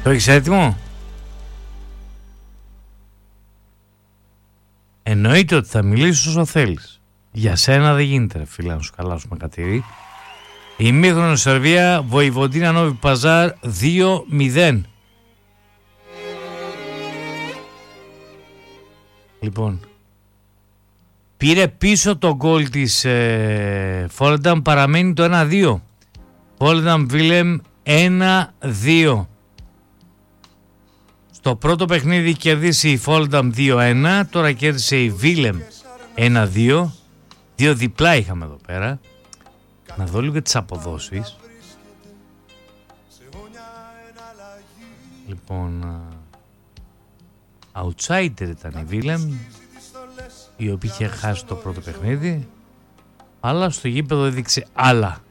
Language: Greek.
Το έχεις έτοιμο? Εννοείται ότι θα μιλήσεις όσο θέλεις. Για σένα δεν γίνεται ρε φίλε, να σου καλάσουμε κατήρι. Ημίχρονο Σερβία, Βοηβοντίνα Νόβι Παζάρ 2-0. Λοιπόν, πήρε πίσω το γκολ της Φόλενταμ, παραμένει το 1-2. Φόλενταμ Βίλεμ 1-2. Στο πρώτο παιχνίδι κερδίσει η Φόλενταμ 2-1, τώρα κέρδισε η Βίλεμ 1-2. Δύο διπλά είχαμε εδώ πέρα. Να δω λίγο τις αποδόσεις. Λοιπόν, outsider ήταν η Βίλεμ, η οποία είχε χάσει το πρώτο παιχνίδι, αλλά στο γήπεδο έδειξε άλλα.